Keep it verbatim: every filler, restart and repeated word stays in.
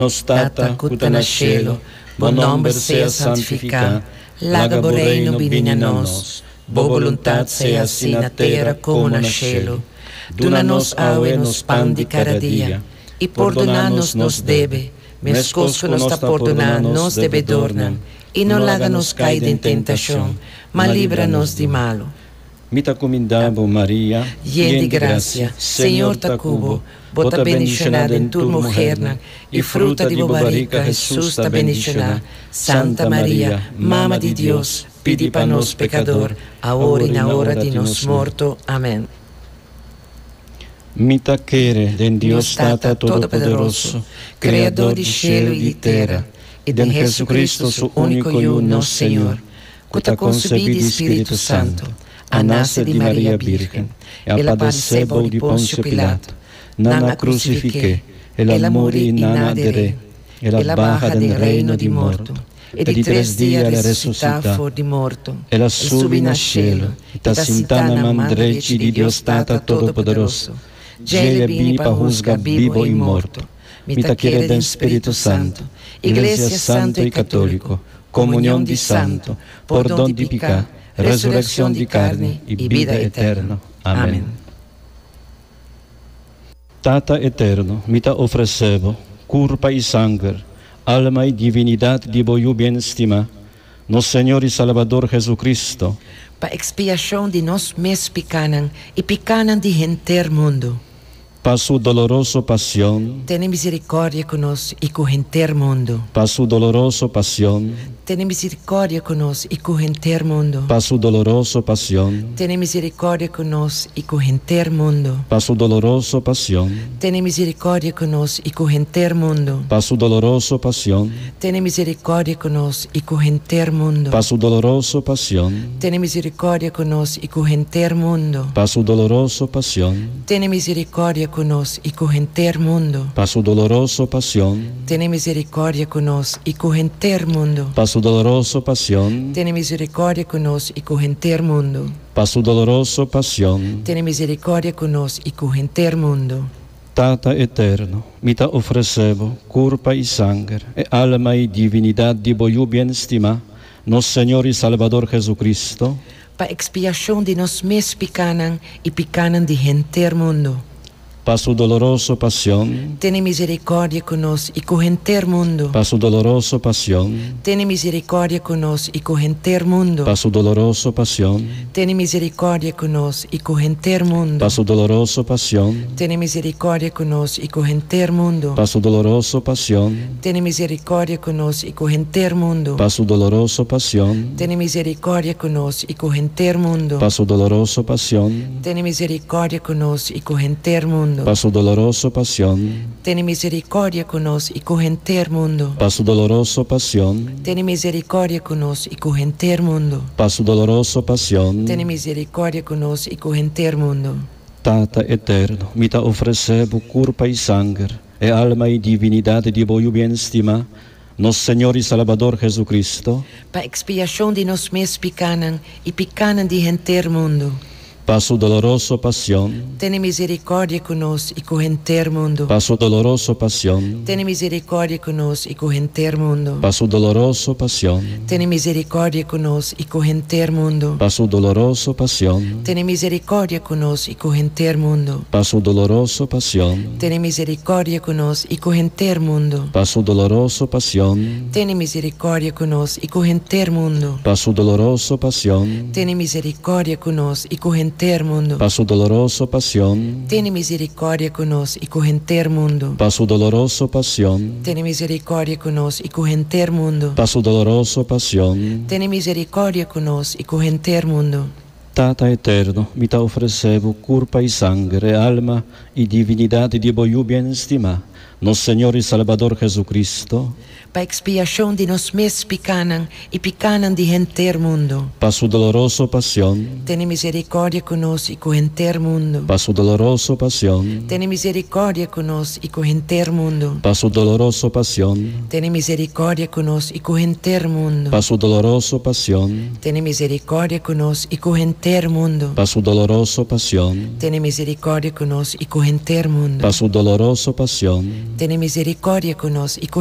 Nostata cuta nascelo, bon nombre sea santificado, laga bo reino bini a nos, bo voluntad sea assim na terra como na cielo. Dona-nos aue nos pan de cada dia, e perdonar-nos nos deve, mescos que nos está perdonar nos devedornan, e não laga-nos cair em tentação, mas livra-nos de malo. Mita comindabo Maria, llena de gracia, Senhor ta cubo, bota bendicionada em tu mujer, e fruta de bobarica Jesus ta bendicionada. Santa Maria, Mama de Deus, pedi para nós pecador, agora e na hora de nos morto. Amém. Mita quere den Deus Tata Todo-Poderoso, Criador de cielo e de terra, e de Jesucristo, su único e uno Senhor, que ta concebido de Espírito Santo, a nasce de Maria Virgem, ela padeceu de Pôncio Pilato, nana crucifique, ela morì e nana adere, ela baja del reino de morto, e de três dias ela ressuscita for de morto, ela subi na cielo, e ta sentata na mão direita de Deus Tata Todo-Poderoso, ele vini para juzgar vivo e morto, mita quiere del Espírito Santo, Igreja Santo e Católico, comunhão de santo, perdão de pecado, resurrección de carne y vida eterna. Amén. Tata eterno, mita ofrecebo, curpa y sangre, alma y divinidad de voyu bien estima, nos Señor y Salvador Jesucristo, pa expiación de nos mes picanan y picanan de gente mundo. Pa su doloroso pasión, ten misericordia con nos y con gente mundo. Pa su doloroso pasión, ten misericordia con nos y con gente mundo. Pa su doloroso pasión, ten misericordia con nos y con gente mundo. Pa su doloroso pasión, ten misericordia con nos y con gente mundo. Pa su doloroso pasión, ten misericordia con nos y con gente mundo. Pa su doloroso pasión, ten misericordia con nos y con gente mundo. Pa su doloroso pasión, ten misericordia con nos y con gente mundo. Pa su doloroso pasión, ten misericordia con nos y con gente mundo. Pa su doloroso pasión, ten misericordia con nos y con gente mundo. Pa su doloroso pasión, ten misericordia con nos y con gente mundo. Tata eterno, mita ofrecebo, curpa y sangre, e alma y divinidad de voyu bien estima, nos Señor y Salvador Jesucristo, pa expiación de nos mes picanan y picanan de gente mundo. Pa su doloroso pasión, ten misericordia con nos y con gente mundo. Pa su doloroso pasión, ten misericordia con nos y con gente mundo. Pa su doloroso pasión, ten misericordia con nos y con gente mundo. Pa su doloroso pasión, ten misericordia con nos y con gente mundo. Pa su doloroso pasión, ten misericordia con nos y con gente mundo. Pa su doloroso pasión, ten misericordia con nos y con gente mundo. Pa su doloroso pasión, ten misericordia con nos y con gente mundo. Pa su doloroso pasión, ten misericordia con nos y con gente mundo. Pa su doloroso pasión, ten misericordia con nos y con gente mundo. Pa su doloroso pasión, ten misericordia con nos y con gente mundo. Tata eterno, mita ofrecebo curpa y sangre, e alma y divinidad de voyu bien estima, nos Señor y Salvador Jesucristo, pa expiación de nos mes picanan y picanan de gente mundo. Pa su doloroso pasión, ten misericordia con nos y con gente mundo. Pa su doloroso pasión, ten misericordia con nos y con gente mundo. Pa su doloroso pasión, ten misericordia con nos y con gente mundo. Pa su doloroso pasión, ten misericordia con nos y con gente mundo. Pa su doloroso pasión, ten misericordia con nos y con gente mundo. Pa su doloroso pasión, ten misericordia con nos y con gente mundo. Pa su doloroso pasión, ten misericordia con nos y con gente mundo. Pa su doloroso pasión, ten misericordia con nos y con gente mundo. Pa su doloroso pasión, ten misericordia con nos y con gente mundo. Pa su doloroso pasión, ten misericordia con nos y con gente mundo. Tata eterno, mita ofrecebo curpa y sangre, alma y divinidad de voyu bien estima, nos Señor y Salvador Jesucristo, pa expiación de nos mes picanan y picanan de gente mundo. Pa su doloroso pasión, ten misericordia con nos y con gente mundo. Pa su doloroso pasión, ten misericordia con nos y con gente mundo. Pa su doloroso pasión, ten misericordia con nos y con gente mundo. Pa su doloroso pasión, ten misericordia con nos y con gente mundo. Pa su doloroso pasión, ten misericordia con nos y con gente mundo. Pa su doloroso pasión, Amén. Tiene misericordia con nos y